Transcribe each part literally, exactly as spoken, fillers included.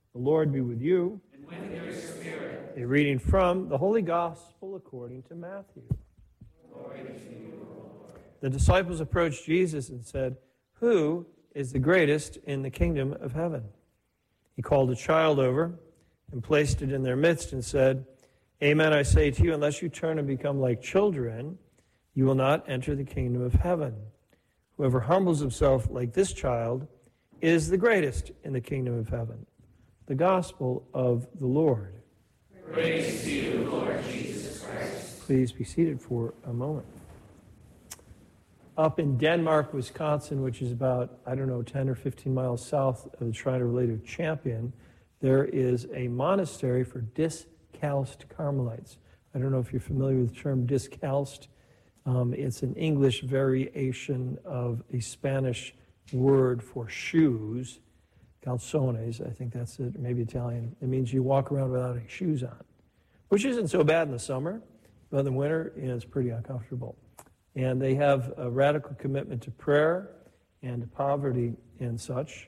The Lord be with you. And with your spirit. A reading from the Holy Gospel according to Matthew. Glory to you, Lord. The disciples approached Jesus and said, "Who is the greatest in the kingdom of heaven?" He called a child over and placed it in their midst and said, "Amen, I say to you, unless you turn and become like children, you will not enter the kingdom of heaven. Whoever humbles himself like this child is the greatest in the kingdom of heaven." The gospel of the Lord. Praise to you, Lord Jesus Christ. Please be seated for a moment. Up in Denmark, Wisconsin, which is about, I don't know, ten or fifteen miles south of the Shrine of Our Lady of Champion, there is a monastery for discalced Carmelites. I don't know if you're familiar with the term discalced. Um, it's an English variation of a Spanish word for shoes, calzones, I think that's it, or maybe Italian. It means you walk around without any shoes on, which isn't so bad in the summer, but in the winter, you know, it's pretty uncomfortable. And they have a radical commitment to prayer and to poverty and such.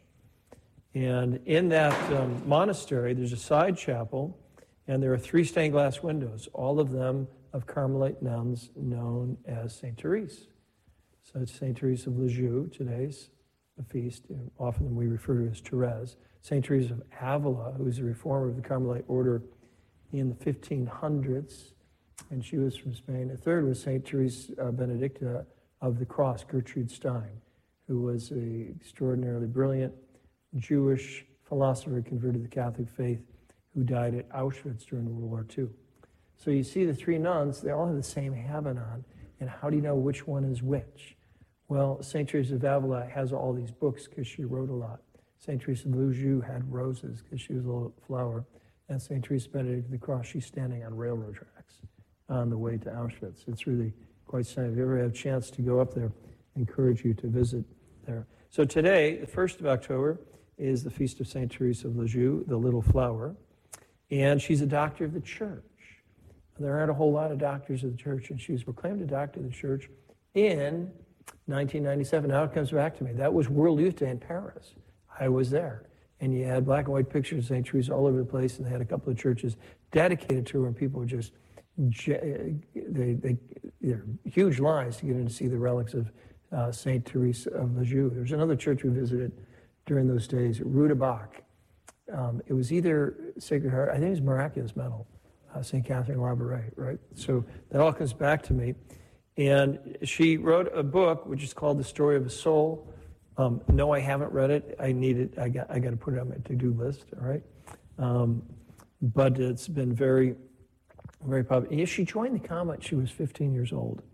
And in that um, monastery, there's a side chapel, and there are three stained glass windows, all of them of Carmelite nuns known as Saint Therese. So it's Saint Therese of Lisieux, today's a feast. Often we refer to her as Therese. Saint Therese of Avila, who was a reformer of the Carmelite order in the fifteen hundreds, and she was from Spain. The third was Saint Therese uh, Benedicta of the Cross, Gertrude Stein, who was an extraordinarily brilliant Jewish philosopher converted to the Catholic faith who died at Auschwitz during World War Two. So you see the three nuns, they all have the same habit on, and how do you know which one is which? Well, Saint Teresa of Avila has all these books because she wrote a lot. Saint Teresa of Lisieux had roses because she was a little flower. And Saint Teresa Benedict of the Cross, she's standing on railroad tracks on the way to Auschwitz. It's really quite stunning. If you ever have a chance to go up there, I encourage you to visit there. So today, the first of October, is the feast of Saint Teresa of Lisieux, the little flower. And she's a doctor of the church. There aren't a whole lot of doctors of the church, and she was proclaimed a doctor of the church in nineteen ninety-seven. Now it comes back to me. That was World Youth Day in Paris. I was there. And you had black and white pictures of Saint Teresa all over the place, and they had a couple of churches dedicated to her, and people were just, they, they, they're huge lines to get in to see the relics of uh, Saint Teresa of Lisieux. There was another church we visited during those days, Rue de Bac. Um, it was either Sacred Heart, I think it was Miraculous Medal, uh, Saint Catherine Labouré, right? So that all comes back to me. And she wrote a book which is called The Story of a Soul. Um, no, I haven't read it. I need it. I got. I got to put it on my to-do list. All right, um, but it's been very, very popular. Yeah, she joined the convent. She was fifteen years old,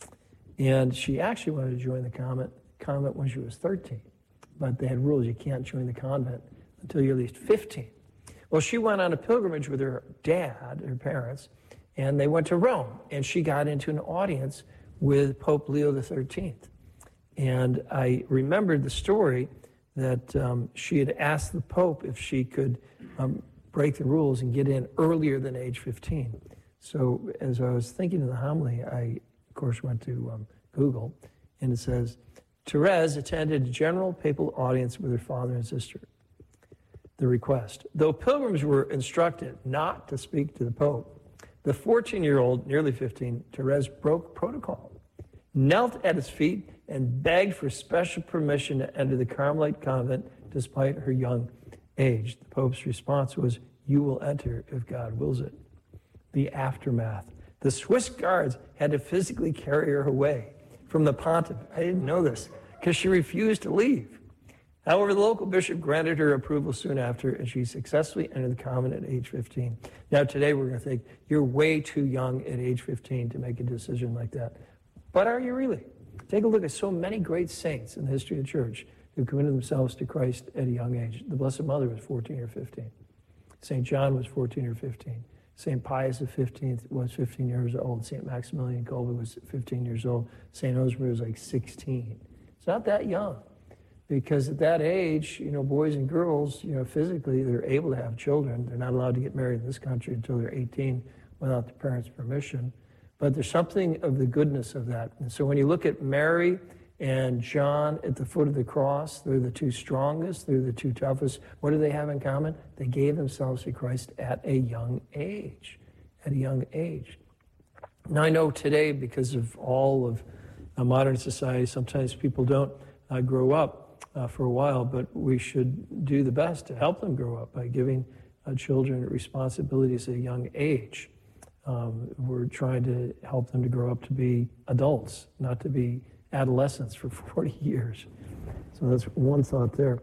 and she actually wanted to join the convent convent when she was thirteen. But they had rules: you can't join the convent until you're at least fifteen. Well, she went on a pilgrimage with her dad, her parents, and they went to Rome. And she got into an audience with Pope Leo the thirteenth. And I remembered the story that um, she had asked the Pope if she could um, break the rules and get in earlier than age fifteen. So as I was thinking of the homily, I, of course, went to um, Google, and it says, Therese attended a general papal audience with her father and sister. The request. Though pilgrims were instructed not to speak to the Pope, the fourteen-year-old, nearly fifteen, Therese broke protocol, knelt at his feet, and begged for special permission to enter the Carmelite convent despite her young age. The Pope's response was, "You will enter if God wills it." The aftermath. The Swiss guards had to physically carry her away from the pontiff. I didn't know this, because she refused to leave. However, the local bishop granted her approval soon after, and she successfully entered the convent at age fifteen. Now, today we're going to think, you're way too young at age fifteen to make a decision like that. But are you really? Take a look at so many great saints in the history of the church who committed themselves to Christ at a young age. The Blessed Mother was fourteen or fifteen. Saint John was fourteen or fifteen. Saint Pius the fifteenth was fifteen years old. Saint Maximilian Kolbe was fifteen years old. Saint Osmer was like sixteen. It's not that young. Because at that age, you know, boys and girls, you know, physically, they're able to have children. They're not allowed to get married in this country until they're eighteen without the parents' permission. But there's something of the goodness of that. And so when you look at Mary and John at the foot of the cross. They're the two strongest. They're the two toughest. What do they have in common? They gave themselves to Christ at a young age. At a young age. Now, I know today, because of all of uh, modern society, sometimes people don't uh, grow up uh, for a while, but we should do the best to help them grow up by giving uh, children responsibilities at a young age. Um, we're trying to help them to grow up to be adults, not to be adolescents for forty years. So that's one thought there.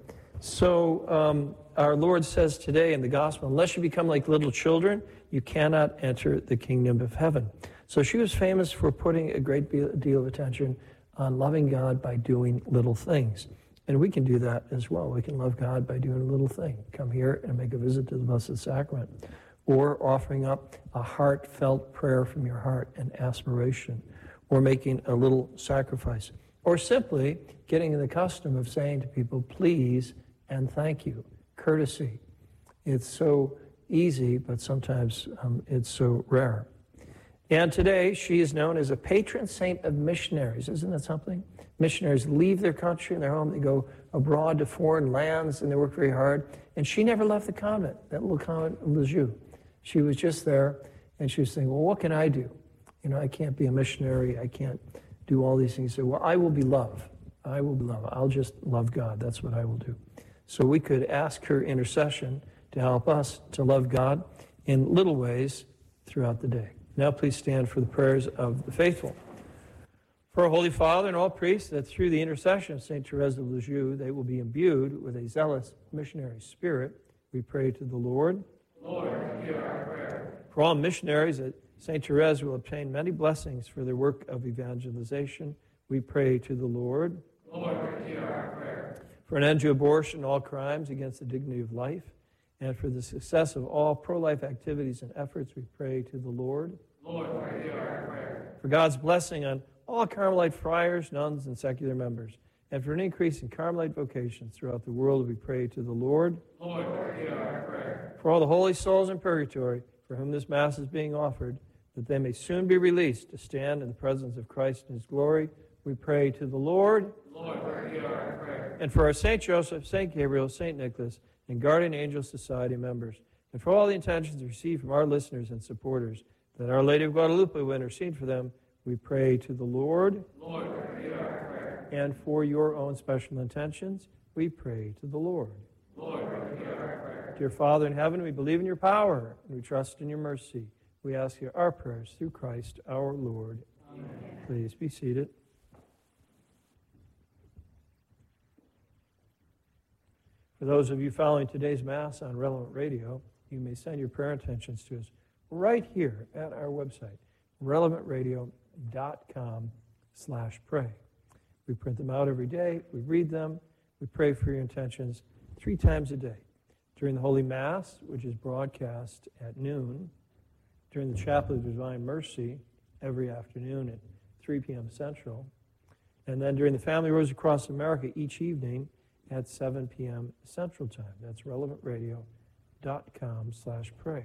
So um, our Lord says today in the gospel, unless you become like little children, you cannot enter the kingdom of heaven. So she was famous for putting a great deal of attention on loving God by doing little things. And we can do that as well. We can love God by doing a little thing. Come here and make a visit to the Blessed Sacrament. Or offering up a heartfelt prayer from your heart and aspiration. Or making a little sacrifice. Or simply getting in the custom of saying to people, please and thank you. Courtesy. It's so easy, but sometimes um, it's so rare. And today, she is known as a patron saint of missionaries. Isn't that something? Missionaries leave their country and their home. They go abroad to foreign lands, and they work very hard. And she never left the convent, that little convent of Lisieux. She was just there, and she was thinking, well, what can I do? You know, I can't be a missionary. I can't do all these things. So, well, I will be love. I will be love. I'll just love God. That's what I will do. So we could ask her intercession to help us to love God in little ways throughout the day. Now please stand for the prayers of the faithful. For our Holy Father and all priests, that through the intercession of Saint Therese of Lisieux, they will be imbued with a zealous missionary spirit, we pray to the Lord. Lord, hear our prayer. For all missionaries, that Saint Therese will obtain many blessings for their work of evangelization, we pray to the Lord. Lord, hear our prayer. For an end to abortion and all crimes against the dignity of life, and for the success of all pro-life activities and efforts, we pray to the Lord. Lord, hear our prayer. For God's blessing on all Carmelite friars, nuns, and secular members, and for an increase in Carmelite vocations throughout the world, we pray to the Lord. Lord, hear our prayer. For all the holy souls in purgatory, for whom this Mass is being offered, that they may soon be released to stand in the presence of Christ in His glory, we pray to the Lord. Lord, hear our prayer. And for our Saint Joseph, Saint Gabriel, Saint Nicholas, and Guardian Angel Society members, and for all the intentions received from our listeners and supporters, that Our Lady of Guadalupe will intercede for them, we pray to the Lord. Lord, hear our prayer. And for your own special intentions, we pray to the Lord. Lord, hear our prayer. Dear Father in heaven, we believe in your power, and we trust in your mercy. We ask you our prayers through Christ our Lord. Amen. Please be seated. For those of you following today's Mass on Relevant Radio, you may send your prayer intentions to us right here at our website, relevant radio dot com slash pray. We print them out every day. We read them. We pray for your intentions three times a day. During the Holy Mass, which is broadcast at noon, during the Chapel of Divine Mercy every afternoon at three p.m. Central, and then during the Family Rose Across America each evening at seven p.m. Central Time. That's relevant radio dot com slash pray.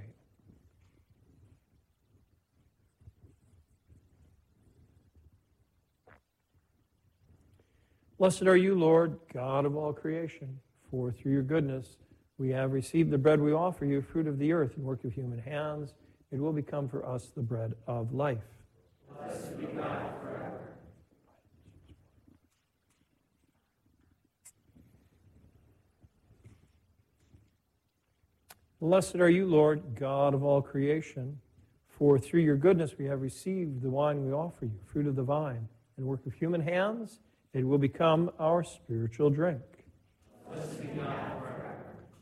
Blessed are you, Lord, God of all creation, for through your goodness we have received the bread we offer you, fruit of the earth and work of human hands. It will become for us the bread of life. Blessed be God forever. Blessed are you, Lord, God of all creation, for through your goodness we have received the wine we offer you, fruit of the vine and work of human hands. It will become our spiritual drink. Blessed